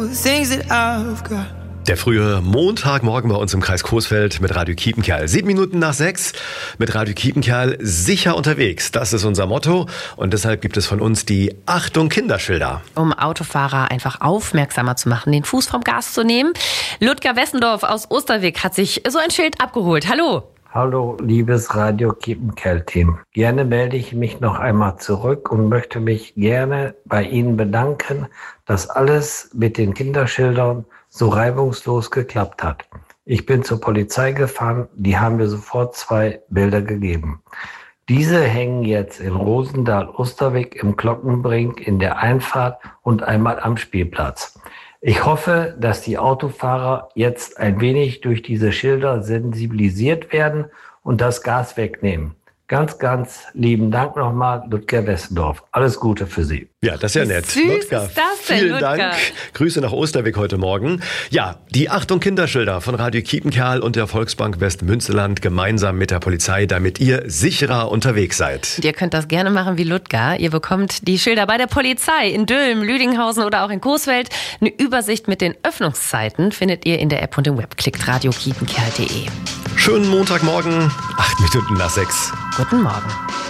Der frühe Montagmorgen bei uns im Kreis Coesfeld mit Radio Kiepenkerl. 7 Minuten nach 6 mit Radio Kiepenkerl sicher unterwegs. Das ist unser Motto und deshalb gibt es von uns die Achtung Kinderschilder. Um Autofahrer einfach aufmerksamer zu machen, den Fuß vom Gas zu nehmen. Ludger Wessendorf aus Osterwig hat sich so ein Schild abgeholt. Hallo. Hallo, liebes Radio Kiepenkerl-Team. Gerne melde ich mich noch einmal zurück und möchte mich gerne bei Ihnen bedanken, dass alles mit den Kinderschildern so reibungslos geklappt hat. Ich bin zur Polizei gefahren, die haben mir sofort 2 Bilder gegeben. Diese hängen jetzt in Rosendahl-Osterwig im Glockenbrink in der Einfahrt und einmal am Spielplatz. Ich hoffe, dass die Autofahrer jetzt ein wenig durch diese Schilder sensibilisiert werden und das Gas wegnehmen. Ganz, ganz lieben Dank nochmal, Ludger Wessendorf. Alles Gute für Sie. Ja, das ist ja nett. Süß Ludger, ist das denn, vielen Ludger? Dank. Grüße nach Osterwig heute Morgen. Ja, die Achtung Kinderschilder von Radio Kiepenkerl und der Volksbank Westmünsterland gemeinsam mit der Polizei, damit ihr sicherer unterwegs seid. Und ihr könnt das gerne machen wie Ludger. Ihr bekommt die Schilder bei der Polizei in Dülmen, Lüdinghausen oder auch in Coesfeld. Eine Übersicht mit den Öffnungszeiten findet ihr in der App und im Web. Klickt radiokiepenkerl.de. Schönen Montagmorgen, 8 Minuten nach 6. Guten Morgen.